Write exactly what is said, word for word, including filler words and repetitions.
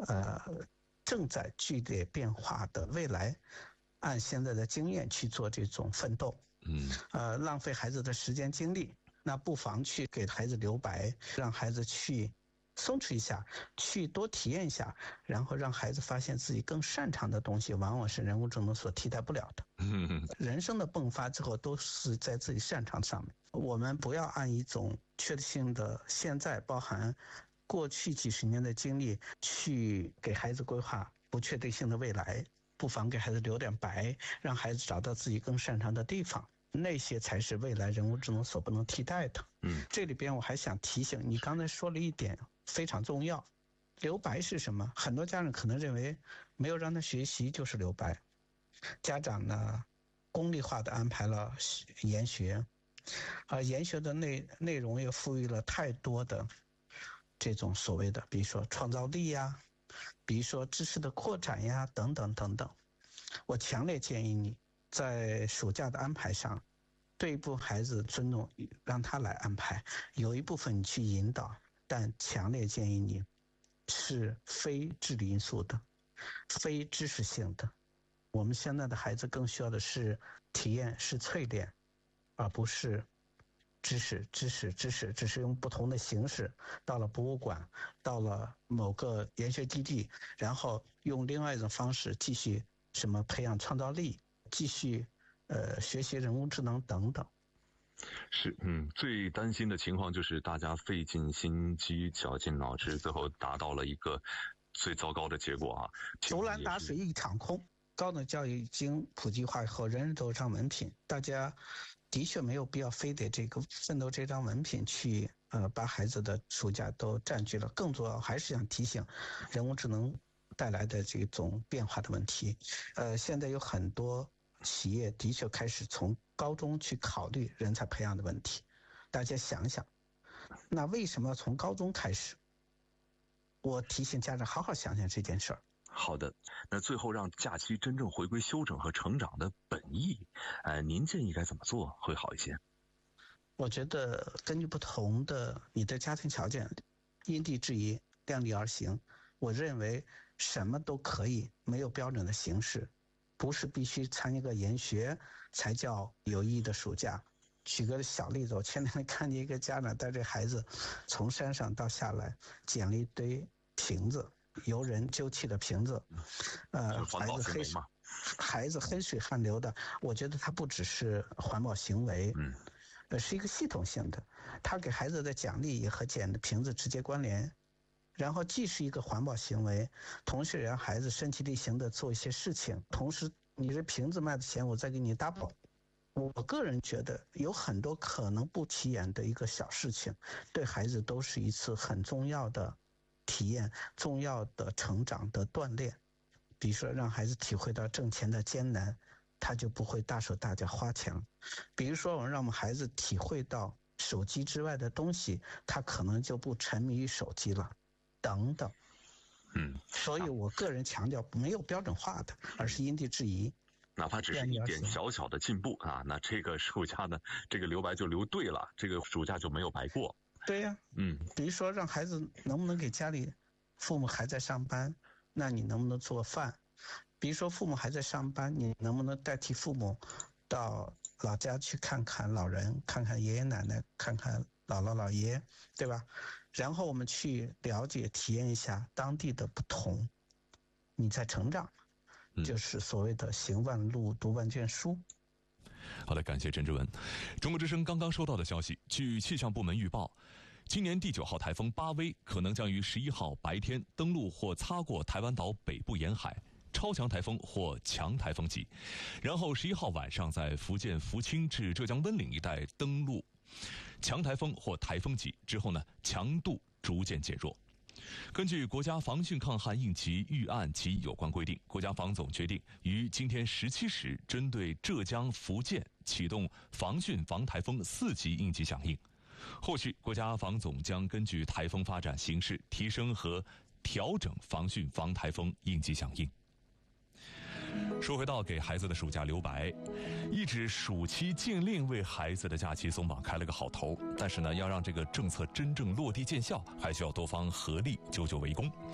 呃正在剧烈变化的未来，按现在的经验去做这种奋斗。 嗯， 呃，浪费孩子的时间精力，那不妨去给孩子留白，让孩子去松弛一下，去多体验一下，然后让孩子发现自己更擅长的东西，往往是人工智能所替代不了的。 嗯， 人生的迸发之后都是在自己擅长上面，我们不要按一种确定性的现在，包含过去几十年的经历去给孩子规划不确定性的未来，不妨给孩子留点白，让孩子找到自己更擅长的地方，那些才是未来人工智能所不能替代的。 嗯， 这里边我还想提醒你，刚才说了一点非常重要，留白是什么？很多家长可能认为没有让他学习就是留白，家长呢功利化的安排了研学，而研学的内内容也赋予了太多的这种所谓的，比如说创造力呀，比如说知识的扩展呀，等等等等。我强烈建议你在暑假的安排上，对一部分孩子尊重，让他来安排，有一部分你去引导，但强烈建议你是非智力因素的，非知识性的。我们现在的孩子更需要的是体验，是淬炼，而不是知识知识知识只是用不同的形式到了博物馆，到了某个研学基地，然后用另外一种方式继续什么培养创造力，继续呃学习人工智能等等。 是，嗯，最担心的情况就是大家费尽心机绞尽脑汁，最后达到了一个最糟糕的结果啊， 竹篮打水一场空。高等教育已经普及化以后，人人都有张文凭，大家的确没有必要非得这个奋斗这张文凭去呃把孩子的暑假都占据了。更重要还是想提醒人工智能带来的这种变化的问题。呃，现在有很多企业的确开始从高中去考虑人才培养的问题。大家想想，那为什么要从高中开始？我提醒家长好好想想这件事儿。 好的，那最后让假期真正回归休整和成长的本意，呃，您建议该怎么做会好一些？ 我觉得根据不同的你的家庭条件，因地制宜，量力而行。我认为什么都可以，没有标准的形式，不是必须参一个研学才叫有意义的暑假。举个小例子，我前两天看见一个家长带着孩子从山上到下来，捡了一堆瓶子。由人丢弃的瓶子，呃，孩子黑水，孩子黑水汗流的，我觉得它不只是环保行为，嗯，呃，是一个系统性的，他给孩子的奖励也和捡的瓶子直接关联，然后既是一个环保行为，同时让孩子身体力行的做一些事情，同时你这瓶子卖的钱我再给你 double。我个人觉得有很多可能不起眼的一个小事情，对孩子都是一次很重要的体验，重要的成长的锻炼。比如说让孩子体会到挣钱的艰难，他就不会大手大脚花钱。比如说我们让我们孩子体会到手机之外的东西，他可能就不沉迷于手机了，等等。 嗯， 所以我个人强调没有标准化的，而是因地制宜。 哪怕只是一点小小的进步啊，那这个暑假呢，这个留白就留对了，这个暑假就没有白过。 对呀、啊，嗯，比如说让孩子能不能给家里父母还在上班，那你能不能做饭？比如说父母还在上班，你能不能代替父母到老家去看看老人，看看爷爷奶奶，看看姥姥姥爷，对吧？然后我们去了解体验一下当地的不同，你在成长，就是所谓的行万路读万卷书。 好的，感谢陈志文。中国之声刚刚收到的消息，据气象部门预报，今年第九号台风巴威可能将于十一号白天登陆或擦过台湾岛北部沿海，超强台风或强台风级，然后十一号晚上在福建福清至浙江温岭一带登陆，强台风或台风级之后呢，强度逐渐减弱。根据国家防汛抗旱应急预案及有关规定，国家防总决定于今天十七时针对浙江、福建启动防汛防台风四级应急响应。后续国家防总将根据台风发展形势提升和调整防汛防台风应急响应。说回到给孩子的暑假留白，一纸暑期禁令为孩子的假期松绑开了个好头，但是呢，要让这个政策真正落地见效，还需要多方合力，久久为功。